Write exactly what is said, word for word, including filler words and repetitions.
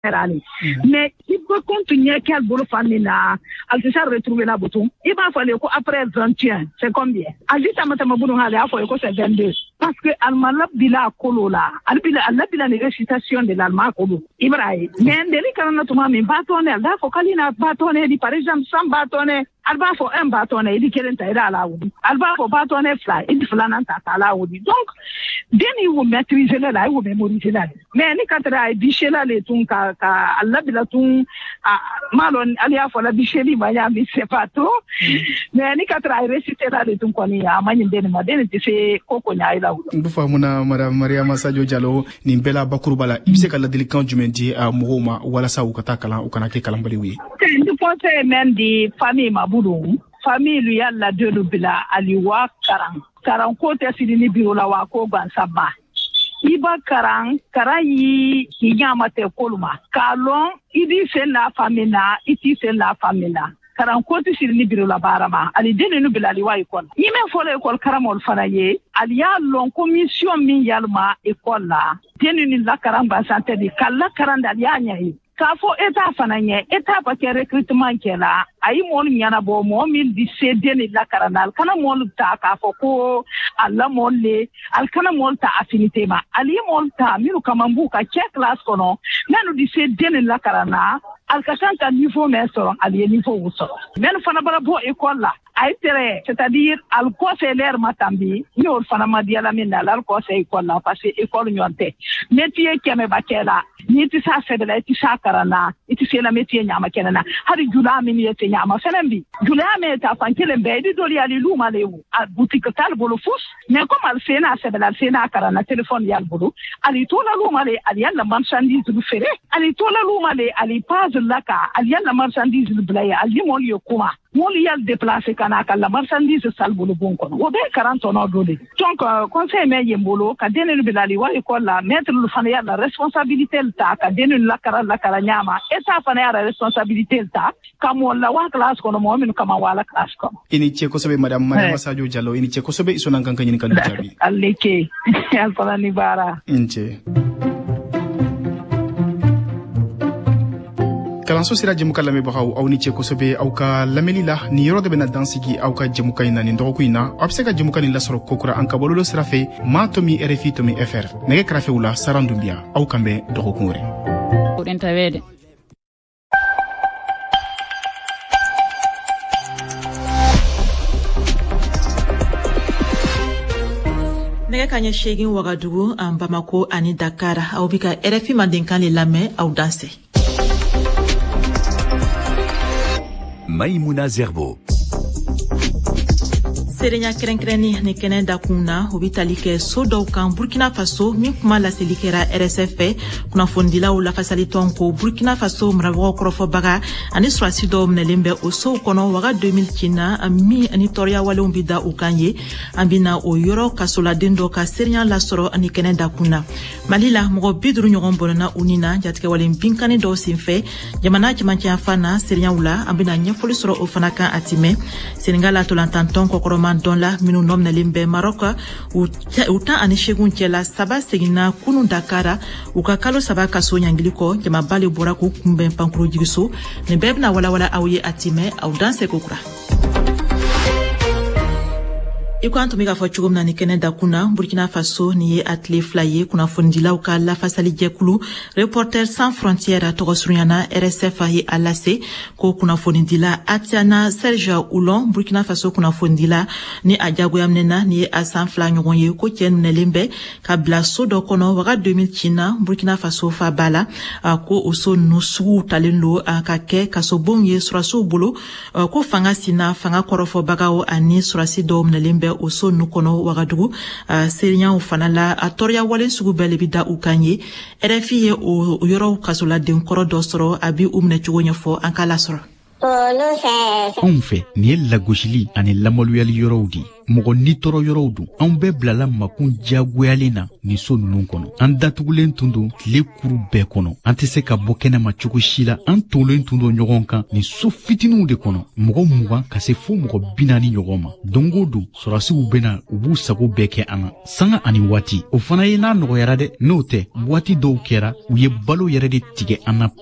mais il peut continuer quel boulot famina elle se retrouver là bouton il va falloir que après vingt et un c'est combien ali tamata mabunu hali afo ko c'est vingt-deux parce que almalab bila kolola albila albila les récitations de l'alma kolo ibrahim mais ndeli kana tuma min batone alda fo kalina batone di par exemple sans batone alba fo un batone di kelenta ira la wudi alba fo batone fly di flana ta la wudi donc deni vous maîtriser là vous mémoriser là mais ni katra di chela le tun ka ka alabila tun malon alia fo la bicheli ba ya mi c'est pas trop mais ni katra réciter là le tun koni ya manyi deni ma deni ti se koko nya ila wudi ndufa muna madame Mariama Sadio Diallo ni mbela bakurubala ibse kala delikan jumendi a mohoma wala sa ukata kala ukana ke kalambali wi ndi ponte men di famille mabudu famille yalla de lubila aliwa karan karan ko te sidini biro la wa ko ban sabba iba karan karayi kinyama te koluma kalon idi sen la famina iti sen la famina karan ko te sidini biro la barama ali de nu bila ali wa ikon yime fole ekol karamol fanaye ali ya lon commission min yalma ekol la tenu ni la karan ba santé di kala karan dal ya nyai kafo eta fananye eta pa ke recrutement kela ayi mon nyana bo mo mil di cedeni la karanal kana mon ta kafo ko alla molle al kana mon ta affinité ma ali mon ta miru kamambu ka che class kono nanu di cedeni la karana al kasanta niveau mesoro ali niveau wuso men fana bara bo école la ay tere c'est-à-dire al conseil l'air matambi ni or fana madiala min al conseil école la parce que école nyonte métier keme bakela ni ti sa fedela ti sa karana ti se la métier nyama kenana hari jula min yete nyama fenembi jula me ta fankele be di doli ali luma lewu a boutique tal bolo fous mais comme al sena fedela sena karana téléphone yal bolo ali tola luma le ali yalla marchandise du fere ali tola luma le ali paz laka ali yalla marchandise du blaya ali mon yo kuma moli yal déplacer kana kala marchandise sal bolo bon kono wo be quarante no dole donc conseil me yembolo ka denelu bilali wa école la mettre le fana yalla responsabilité ta ka denelu la kara la kara nyama eta fana yalla responsabilité ta kamo la wa classe kono mo min kama wala classe kono ini che ko sobe madame Mariama Sadio Diallo ini che ko sobe isonan kan kanyin kanu jabi alleke alfala ni bara inche kalanso sira jemuka lame bagaw aw ni che ko sobe aw ka lamelila ni yoro de bena dansigi aw ka jemuka ina ni ndoko ina obseka jemuka ni lasoro kokura anka bololo sira fe ma tomi R F I tomi F R nege krafe wula sarandumbia aw kambe doko kungure Urentawede nege kanye shegin Wagadugu an Bamako ani Dakar aw bika R F I mandenkan le lame aw danse Maïmouna Zerbo. Serenya kerenkreni ni kenen da kuna hobitali ke sodo kan Burkina Faso min kuma la selikera R S F kuna fondila u la fasali tonko Burkina Faso mrawo krofo baga ani swasi do mnelembe oso kono waga deux mille kina ami ani toria wale umbida ukanye ambina o yoro kasola dendo ka serenya la soro ani kenen da kuna malila mo bidru nyogon bonana unina jatke wale binkani do sinfe jamana jamanti afana serenya ula ambina nyefoli soro ofanaka atime seningala tolantanton kokoroma don la minu nom na limbe Maroc u uta anishegun kela saba segina kunu Dakara uka kalo saba kaso nyangiliko jama bale bora ku kumbe pankuru jigiso ne bebna wala wala awye atime au danse kokura Ikwanto miga fo chugumna ni Canada kuna Burkina Faso ni ye atle flaye kuna fondila uka la fasali jekulu Reporters sans frontières togosrunyana R S F ye alase ko kuna fondila Atiana Serge Oulon Burkina Faso kuna fondila ni ajago yamnena ni asan fla nyogon ye ko ken nelembe kabla sodo kono waga deux mille china Burkina Faso fa bala ko oso nusu talenlo akake kaso bonye suraso bolo ko fanga sina fanga korofo bagao ani surasi dom nelembe oso nukono Wagadugu uh, serinya ufanala atoria wale sugu bele bida ukanye R F I ye o yoro kasola den koro dosoro abi umne chugo nyefo ankala soro anw fɛ nin ye lagosili ani lamaloyali yɔrɔw di mɔgɔ ni tɔɔrɔ yɔrɔw dun anw bɛɛ bilala makun diyagoyalen na nin so ninnu kɔnɔ an datugulen tun don tile kuru bɛɛ kɔnɔ an tɛ se ka bɔ kɛnɛma cogo si la an tonlen tun don ɲɔgɔn kan nin so fitininw de kɔnɔ mɔgɔ mugan ka se fo mɔgɔ bi naani ɲɔgɔn ma don o don sɔrɔsiw bena u b'u sago bɛɛ kɛ an na sanga ani waati o fana ye n'a nɔgɔyara dɛ n'o tɛ waati dɔw kɛra u ye balo yɛrɛ de tigɛ an na